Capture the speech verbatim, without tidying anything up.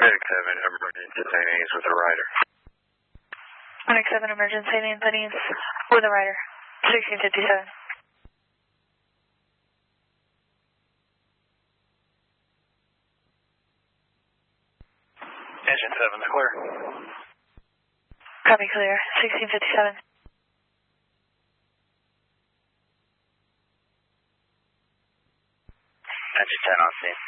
six seven, emergency needs with a rider. six seven, emergency needs with a rider. sixteen fifty-seven. Engine seven, clear. Copy, clear. sixteen fifty-seven. Engine ten on scene.